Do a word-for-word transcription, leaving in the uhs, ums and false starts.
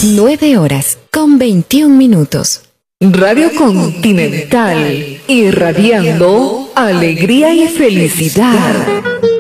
nueve horas con veintiún minutos. Radio Continental, irradiando alegría y felicidad.